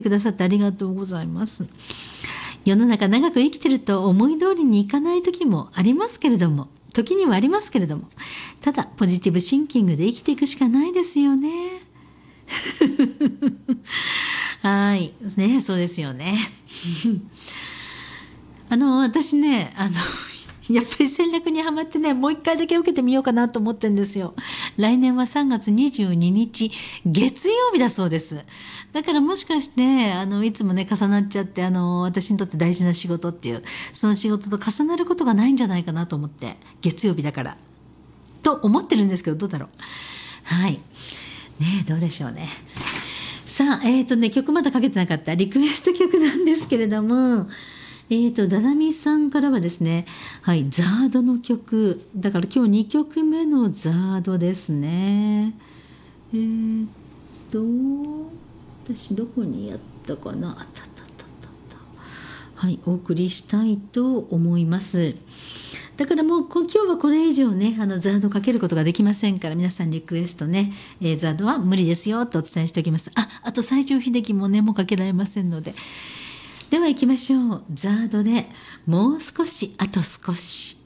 くださってありがとうございます。世の中長く生きてると思い通りにいかない時もありますけれども、時にはありますけれども、ただポジティブシンキングで生きていくしかないですよね。はい。ね、そうですよね。私ね、やっぱり戦略にはまってね、もう一回だけ受けてみようかなと思ってるんですよ。来年は3月22日、月曜日だそうです。だからもしかして、いつもね、重なっちゃって、私にとって大事な仕事っていう、その仕事と重なることがないんじゃないかなと思って、月曜日だから。と思ってるんですけど、どうだろう。はい。ねえ、どうでしょうね。さあ、曲まだかけてなかったリクエスト曲なんですけれども、ダダミさんからはですね、はい、ザードの曲。だから今日2曲目のザードですね。私どこにやったかな。あったあったあったあった。はい、お送りしたいと思います。だからもう今日はこれ以上ね、ザードかけることができませんから、皆さんリクエストね、ザードは無理ですよとお伝えしておきます。あと西城秀樹もね、もうかけられませんので。では行きましょう。ザードでもう少し、あと少し。